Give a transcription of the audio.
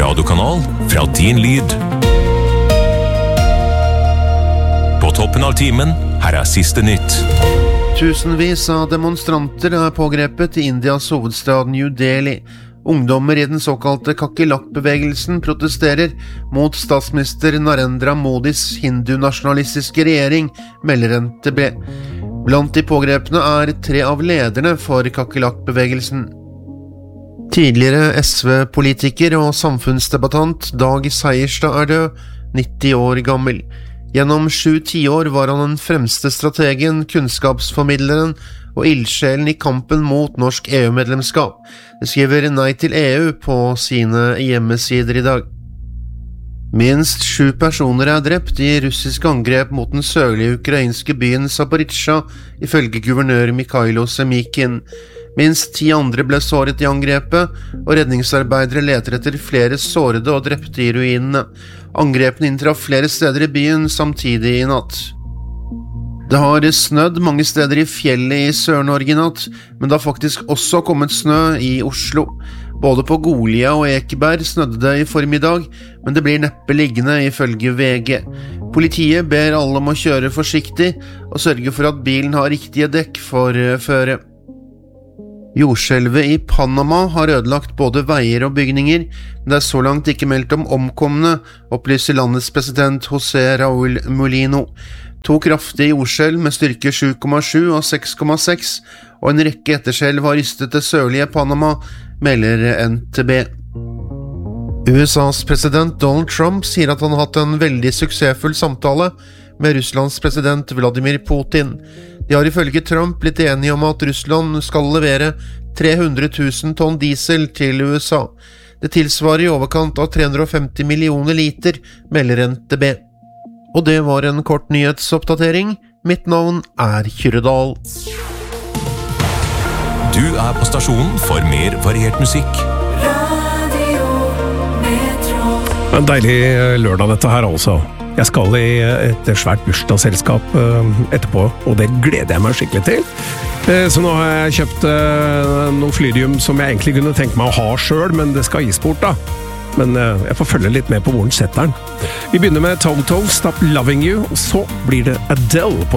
radiokanal fra din lyd. På toppen av timen, her siste nytt. Tusenvis av demonstranter pågrepet i Indias hovedstad New Delhi. Ungdommer i den såkalte Kakilak-bevegelsen protesterer mot statsminister Narendra Modis hindu-nasjonalistiske regjering, melder NTB. Blant de pågrepne 3 av lederne for Kakilak-bevegelsen. Tidligere SV-politiker og samfunnsdebattant Dag Seierstad død, 90 år gammel. Gjennom 7 tiår var han den fremste strategen, kunnskapsformidleren og ildsjelen i kampen mot norsk EU-medlemskap. Det skriver Nei til EU på sine hjemmesider i dag. Minst 7 personer drept i russiske angrep mot den sørlige ukrainske byen Zaporizjzja, ifølge guvernør Mikhailo Semykin. Minst 10 andre ble såret i angrepet, og redningsarbeidere leter etter flere sårede og drepte i ruinene. Angrepene inntraff flere steder i byen samtidig i natt. Det har snødd mange steder i fjellet i Sør-Norge i natt, men det har faktisk også kommet snø i Oslo. Både på Golia og Ekeberg snødde det i formiddag, men det blir neppe liggende ifølge VG. Politiet ber alle om å kjøre forsiktig og sørge for at bilen har riktige dekk for føre. Jordskjelvet i Panama har ødelagt både veier og bygninger, men det så langt ikke meldt om omkomne, opplyser landets president José Raúl Mulino. 2 kraftige jordskjelv med styrke 7,7 og 6,6, og en rekke etterskjelv har rystet det sørlige Panama, melder NTB. USAs president Donald Trump sier at han har hatt en veldig suksessfull samtale med Russlands president Vladimir Putin. De har ifølge Trump blitt enige om at Russland skal levere 300 000 tonn diesel til USA. Det tilsvarer i overkant av 350 millioner liter, melder NTB. Og det var en kort nyhetsoppdatering. Mitt navn Kyrre Dahl. Du på stasjonen for mer variert musikk. Radio Metro. En deilig lørdag dette her altså. Jeg skal i et svært bursdagsselskap etterpå, og det gleder jeg meg skikkelig til. Så nå har jeg kjøpt noe flydium som jeg egentlig kunne tenke meg å ha selv, men det skal gis bort da. Men jeg får følge litt med på hvor den setter den. Vi begynner med Toto, Stop Loving You, og så blir det Adele på